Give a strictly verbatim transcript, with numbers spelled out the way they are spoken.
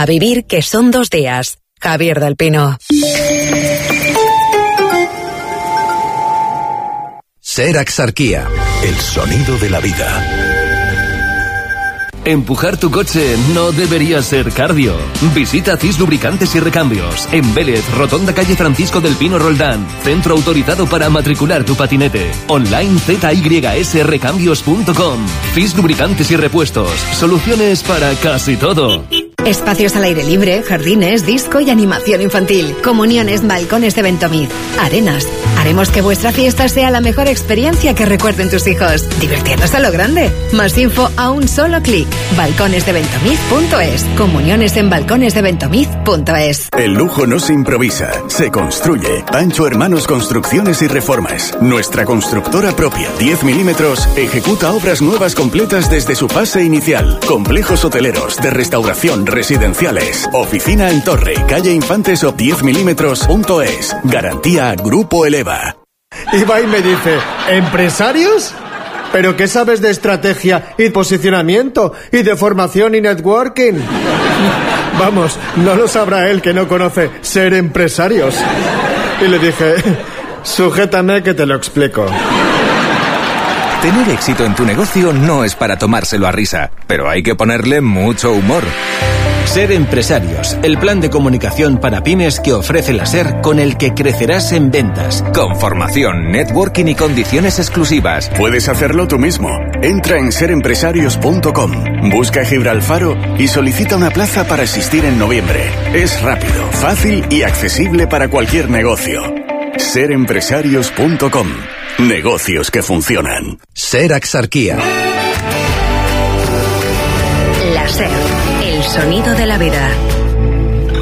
A vivir que son dos días. Javier del Pino. Ser Axarquía, el sonido de la vida. Empujar tu coche no debería ser cardio. Visita Cis Lubricantes y Recambios en Vélez, Rotonda Calle Francisco del Pino Roldán. Centro autorizado para matricular tu patinete. Online z y s recambios punto com. Cis Lubricantes y Repuestos. Soluciones para casi todo. Espacios al aire libre, jardines, disco y animación infantil. Comuniones, balcones de Ventomid. Arenas. Haremos que vuestra fiesta sea la mejor experiencia que recuerden tus hijos. Divirtiéndose a lo grande. Más info a un solo clic. balcones de ventomid punto es. Comuniones en balcones de ventomid punto es. El lujo no se improvisa, se construye. Pancho Hermanos Construcciones y Reformas. Nuestra constructora propia, diez milímetros, ejecuta obras nuevas completas desde su fase inicial. Complejos hoteleros, de restauración, residenciales. Oficina en Torre, calle Infantes o diez milímetros punto es. Garantía Grupo Eleva. Y va y me dice, ¿empresarios? ¿Pero qué sabes de estrategia y posicionamiento y de formación y networking? Vamos, no lo sabrá él que no conoce ser empresarios. Y le dije, sujétame que te lo explico. Tener éxito en tu negocio no es para tomárselo a risa, pero hay que ponerle mucho humor. Ser Empresarios, el plan de comunicación para pymes que ofrece la SER con el que crecerás en ventas. Con formación, networking y condiciones exclusivas. Puedes hacerlo tú mismo. Entra en ser empresarios punto com, busca Gibralfaro y solicita una plaza para asistir en noviembre. Es rápido, fácil y accesible para cualquier negocio. ser empresarios punto com. Negocios que funcionan. Ser Axarquía. La SER, el sonido de la vida.